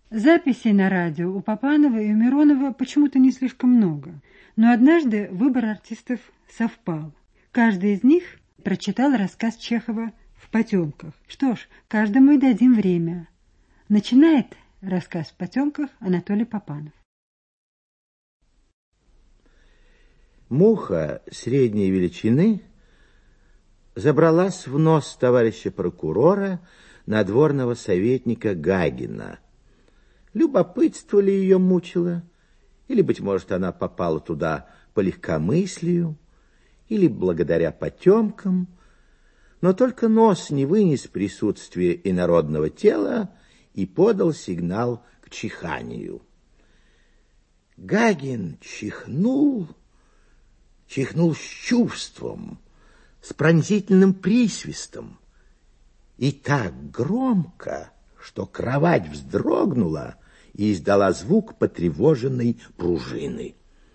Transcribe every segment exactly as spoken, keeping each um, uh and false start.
Записей на радио у Папанова и у Миронова почему-то не слишком много, но однажды выбор артистов совпал. Каждый из них прочитал рассказ Чехова «В потемках». Что ж, каждому и дадим время. Начинает рассказ «В потемках» Анатолий Папанов. Муха средней величины забралась в нос товарища прокурора, надворного советника Гагина. Любопытство ли ее мучило, или, быть может, она попала туда по легкомыслию, или благодаря потемкам, но только нос не вынес присутствия инородного тела и подал сигнал к чиханию. Гагин чихнул, чихнул с чувством, с пронзительным присвистом, и так громко, что кровать вздрогнула и издала звук потревоженной пружины.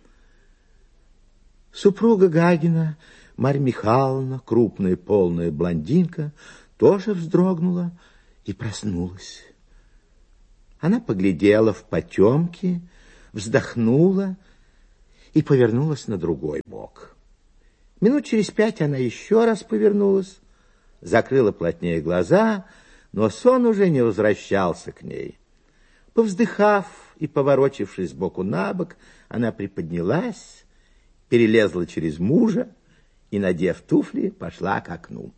Супруга Гагина, Марья Михайловна, крупная полная блондинка, тоже вздрогнула и проснулась. Она поглядела в потемки, вздохнула и повернулась на другой бок. Минут через пять она еще раз повернулась, закрыла плотнее глаза, но сон уже не возвращался к ней. Повздыхав и поворочившись сбоку на бок, она приподнялась, перелезла через мужа и, надев туфли, пошла к окну.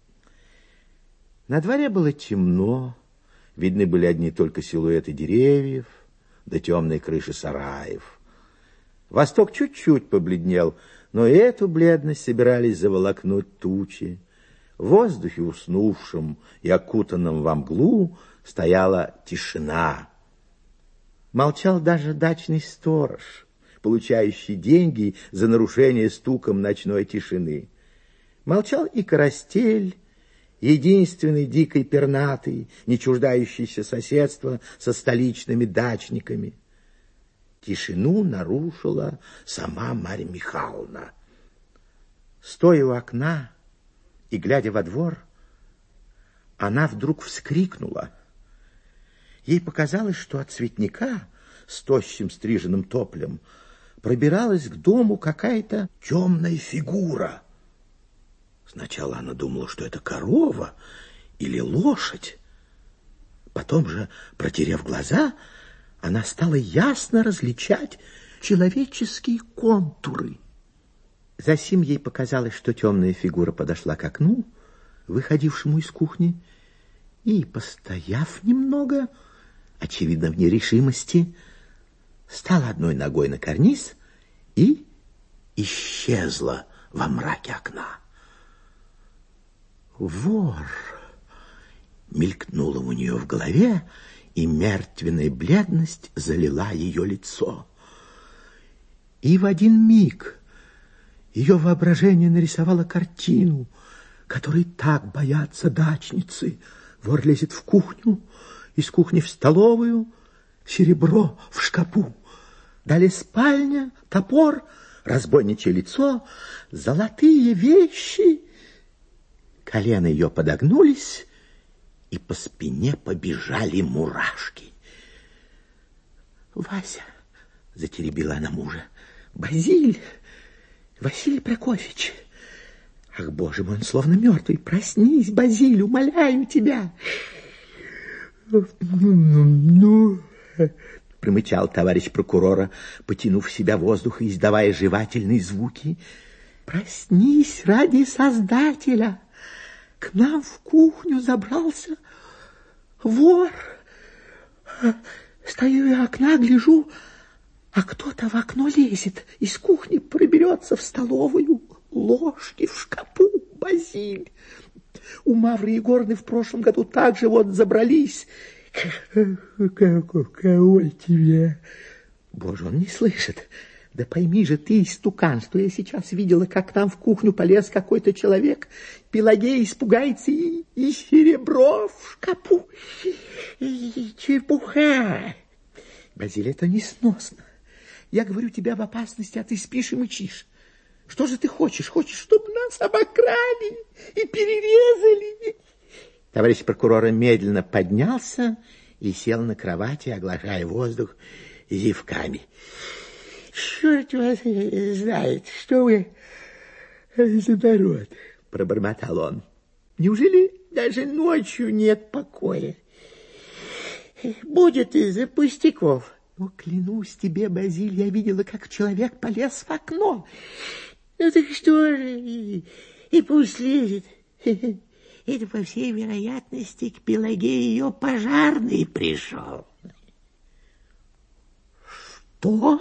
На дворе было темно, видны были одни только силуэты деревьев да темные крыши сараев. Восток чуть-чуть побледнел, но и эту бледность собирались заволокнуть тучи. В воздухе, уснувшем и окутанном во мглу, стояла тишина. Молчал даже дачный сторож, получающий деньги за нарушение стуком ночной тишины. Молчал и карастель, единственный дикой пернатый, не чуждающийся соседства со столичными дачниками. Тишину нарушила сама Марья Михайловна. Стоя у окна и глядя во двор, она вдруг вскрикнула. Ей показалось, что от цветника с тощим стриженным тополем пробиралась к дому какая-то темная фигура. Сначала она думала, что это корова или лошадь. Потом же, протерев глаза, она стала ясно различать человеческие контуры. Засим ей показалось, что темная фигура подошла к окну, выходившему из кухни, и, постояв немного, очевидно, в нерешимости, стала одной ногой на карниз и исчезла во мраке окна. «Вор!» мелькнуло у нее в голове, и мертвенная бледность залила ее лицо. И в один миг ее воображение нарисовало картину, которой так боятся дачницы. Вор лезет в кухню, из кухни в столовую, серебро в шкапу. Далее спальня, топор, разбойничье лицо, золотые вещи. Колена ее подогнулись, и по спине побежали мурашки. «Вася!» — затеребила она мужа. «Базиль! Василий Прокофьевич! Ах, боже мой, он словно мертвый! Проснись, Базиль, умоляю тебя!» «Ну...» — промычал товарищ прокурора, потянув в себя воздух и издавая жевательные звуки. «Проснись ради Создателя! К нам в кухню забрался вор. Стою у окна, гляжу, а кто-то в окно лезет, из кухни проберется в столовую. Ложки в шкапу, Базиль. У Мавры Егоровны в прошлом году также вот забрались. Кого тебе? Боже, он не слышит. Да пойми же ты, истукан, что я сейчас видела, как там в кухню полез какой-то человек. Пелагея испугается, и, и серебро в шкапу. И чепуха. Базиль, это несносно. Я говорю, тебя в опасности, а ты спишь и мычишь. Что же ты хочешь? Хочешь, чтобы нас обокрали и перерезали? Товарищ прокурора медленно поднялся и сел на кровати, оглашая воздух зевками. «Черт вас знает, что вы за народ!» — пробормотал он. «Неужели даже ночью нет покоя? Будет из-за пустяков. Ну, клянусь тебе, Базиль, я видела, как человек полез в окно. Ну, так что же, и, и пусть лезет. Это, по всей вероятности, к Пелагее ее пожарный пришел». «Что?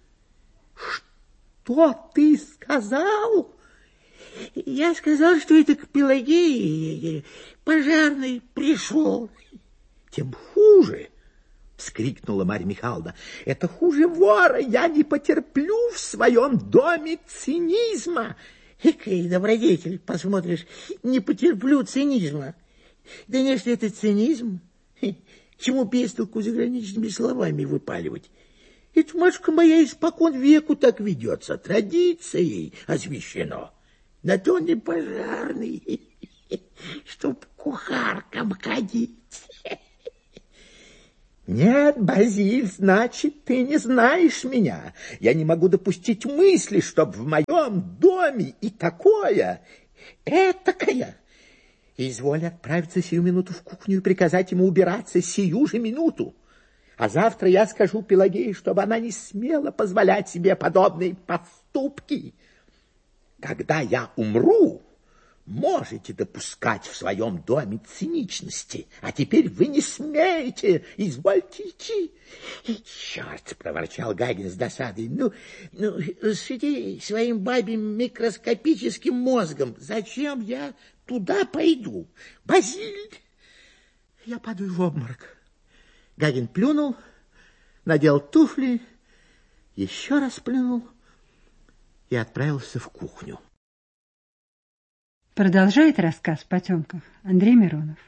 Что ты сказал?» «Я сказал, что это к Пелагее пожарный пришел». «Тем хуже!» — вскрикнула Марья Михайловна. «Это хуже вора! Я не потерплю в своем доме цинизма!» «Экой добродетель, посмотришь, не потерплю цинизма!» «Да не, что это цинизм? К чему пестолку заграничными словами выпаливать? Это, матушка моя, испокон веку так ведется, традицией освящено. На то не пожарный, чтоб кухаркам ходить». «Нет, Базиль, значит, ты не знаешь меня. Я не могу допустить мысли, чтоб в моем доме и такое, этакое. Изволь отправиться сию минуту в кухню и приказать ему убираться сию же минуту. А завтра я скажу Пелагее, чтобы она не смела позволять себе подобные поступки. Когда я умру, можете допускать в своем доме циничности, а теперь вы не смеете, извольте идти». «Черт!» — проворчал Гагин с досадой. «Ну, ну, суди своим бабьим микроскопическим мозгом. Зачем я туда пойду? Базиль!» Я падаю в обморок. Гагин плюнул, надел туфли, еще раз плюнул и отправился в кухню. Продолжает рассказ в потемках Андрей Миронов.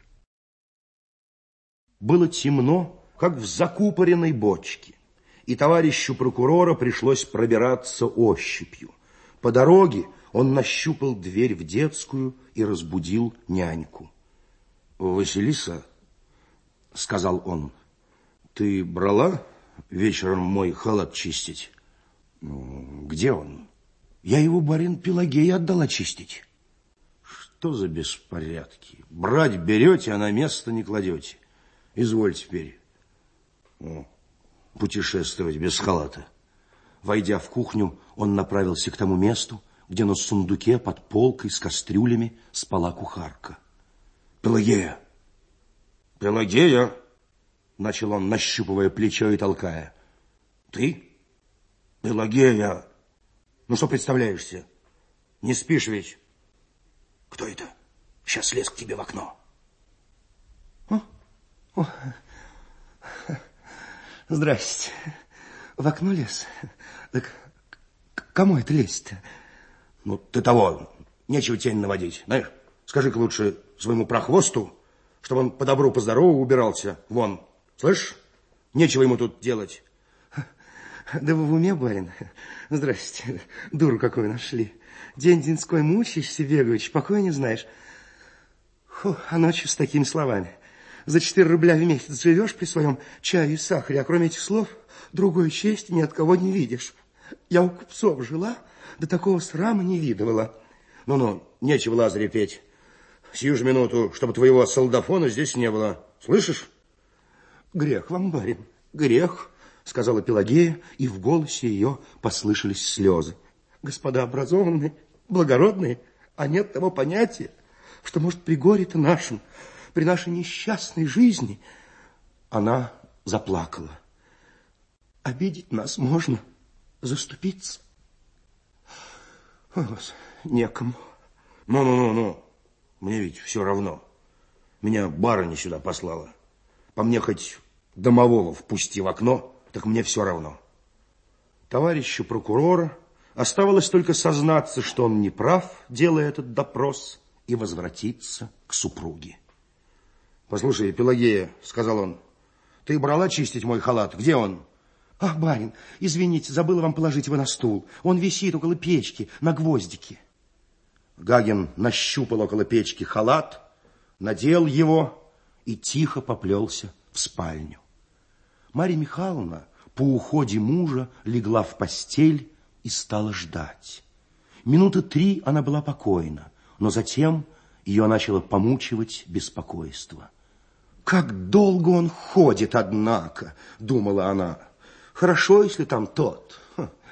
Было темно, как в закупоренной бочке, и товарищу прокурора пришлось пробираться ощупью. По дороге он нащупал дверь в детскую и разбудил няньку. «Василиса, — сказал он, — ты брала вечером мой халат чистить?» «Ну, где он?» «Я его, барин, Пелагее отдала чистить». «Что за беспорядки? Брать берете, а на место не кладете. Изволь теперь О, путешествовать без халата». Войдя в кухню, он направился к тому месту, где на сундуке под полкой с кастрюлями спала кухарка. «Пелагея! Пелагея!» — начал он, нащупывая плечо и толкая. «Ты? Пелагея! Ну что представляешься? Не спишь ведь?» «Кто это? Сейчас лез к тебе в окно». О, о, здрасте. В окно лез? Так к кому это лезть-то? Ну, ты того, нечего тень наводить. Знаешь, скажи-ка лучше своему прохвосту, чтобы он по добру, по здорову убирался. Вон, слышишь? Нечего ему тут делать. Да вы в уме, барин? Здрасте. Дуру какую нашли. День-деньской мучаешься, бегаешь, покоя не знаешь. Фу, а ночью с такими словами. За четыре рубля в месяц живешь при своем чае и сахаре, а кроме этих слов другой чести ни от кого не видишь. Я у купцов жила, до такого срама не видывала. Ну-ну, нечего Лазаря петь. Сию же минуту, чтобы твоего солдафона здесь не было. Слышишь? Грех вам, барин, грех, сказала Пелагея, и в голосе ее послышались слезы. Господа образованные, благородные, а нет того понятия, что, может, при горе-то нашем, при нашей несчастной жизни. Она заплакала. Обидеть нас можно, заступиться. О, некому. Ну-ну-ну-ну, мне ведь все равно. Меня барыня сюда послала. По мне хоть домового впусти в окно, так мне все равно. Товарищу прокурора оставалось только сознаться, что он не прав, делая этот допрос, и возвратиться к супруге. «Послушай, Пелагея, — сказал он, — ты брала чистить мой халат? Где он?» «Ах, барин, извините, забыла вам положить его на стул. Он висит около печки, на гвоздике». Гагин нащупал около печки халат, надел его и тихо поплелся в в спальню. Марья Михайловна по уходе мужа легла в постель и стала ждать. Минуты три она была покойна, но затем ее начало помучивать беспокойство. «Как долго он ходит, однако», — думала она. «Хорошо, если там тот,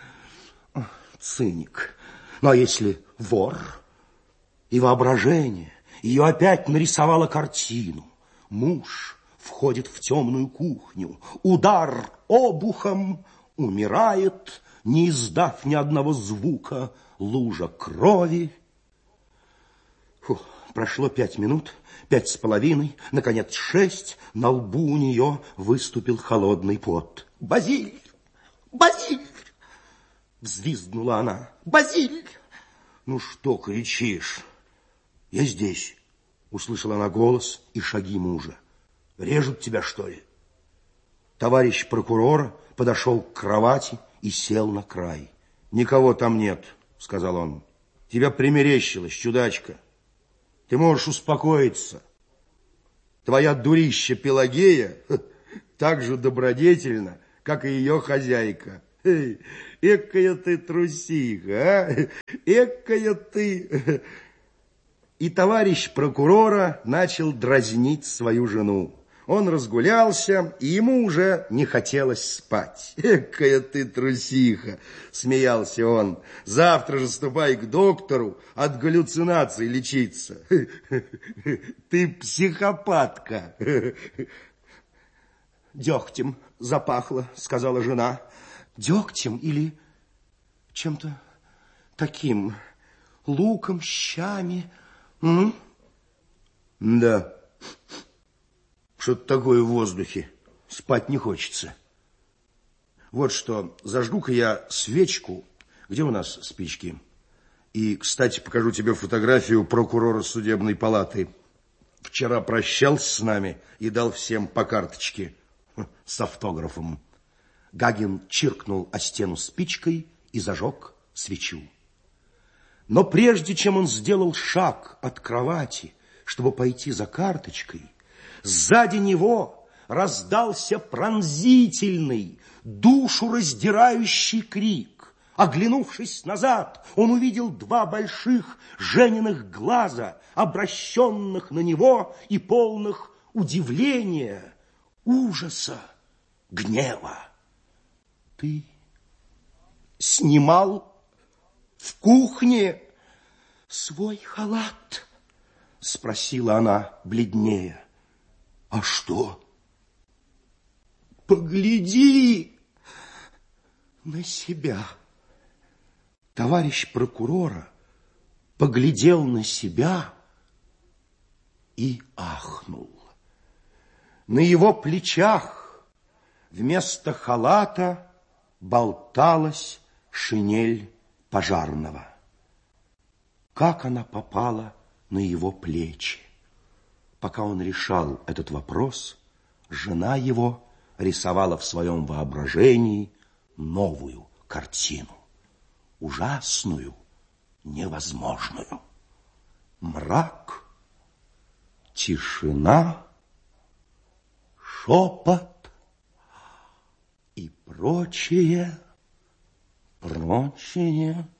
циник. Ну, а если вор?» И воображение ее опять нарисовало картину. Муж входит в темную кухню, удар обухом, умирает, не издав ни одного звука, лужа крови. Фу, прошло пять минут, пять с половиной, наконец шесть, на лбу у нее выступил холодный пот. «Базиль! Базиль!» Взвизгнула она. «Базиль!» «Ну что кричишь? Я здесь!» Услышала она голос и шаги мужа. «Режут тебя, что ли?» Товарищ прокурора подошел к кровати и сел на край. «Никого там нет», — сказал он. «Тебя примерещилось, чудачка. Ты можешь успокоиться. Твоя дурища Пелагея так же добродетельна, как и ее хозяйка. Эй, экая ты трусиха, а? Экая ты...» И товарищ прокурора начал дразнить свою жену. Он разгулялся, и ему уже не хотелось спать. «Экая ты трусиха!» — смеялся он. «Завтра же ступай к доктору от галлюцинаций лечиться. Ты психопатка!» «Дегтем запахло», — сказала жена. «Дегтем или чем-то таким, луком, щами?» М? «Да, что-то такое в воздухе, спать не хочется. Вот что, зажгу-ка я свечку. Где у нас спички? И, кстати, покажу тебе фотографию прокурора судебной палаты. Вчера прощался с нами и дал всем по карточке с автографом». Гагин чиркнул о стену спичкой и зажег свечу. Но прежде чем он сделал шаг от кровати, чтобы пойти за карточкой, сзади него раздался пронзительный, душу раздирающий крик. Оглянувшись назад, он увидел два больших Жениных глаза, обращенных на него и полных удивления, ужаса, гнева. «Ты снимал в кухне свой халат?» — спросила она бледнее. «А что?» «Погляди на себя». Товарищ прокурора поглядел на себя и ахнул. На его плечах вместо халата болталась шинель пожарного. Как она попала на его плечи? Пока он решал этот вопрос, жена его рисовала в своем воображении новую картину, ужасную, невозможную. Мрак, тишина, шепот и прочее, прочее.